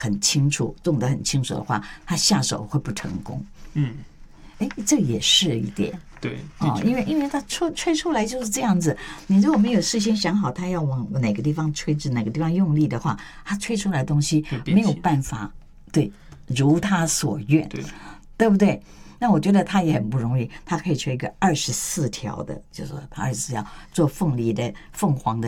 很清楚，动得很清楚的话，他下手会不成功。这也是一点。 对因为他吹出来就是这样子。你如果没有事先想好他要往哪个地方吹，至哪个地方用力的话，他吹出来的东西没有办法如他所愿，对不对？那我觉得他也很不容易，他可以吹个24条的，就是说24条做凤凰的